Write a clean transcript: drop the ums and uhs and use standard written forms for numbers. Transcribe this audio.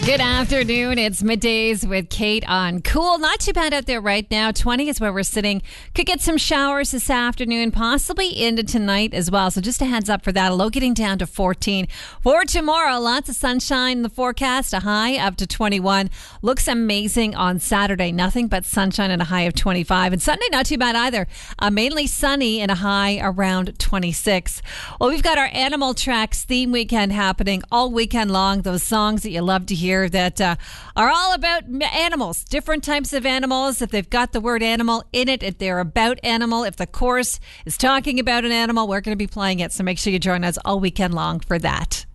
Good afternoon. It's Middays with Kate on Cool. Not too bad out there right now. 20 is where we're sitting. Could get some showers this afternoon, possibly into tonight as well. So just a heads up for that. A low getting down to 14. For tomorrow, lots of sunshine in the forecast. A high up to 21. Looks amazing on Saturday. Nothing but sunshine and a high of 25. And Sunday, not too bad either. Mainly sunny and a high around 26. Well, we've got our Animal Tracks theme weekend happening all weekend long. Those songs that you love to hear that are all about animals, different types of animals. If they've got the word animal in it, if they're about animal, if the chorus is talking about an animal, we're going to be playing it. So make sure you join us all weekend long for that.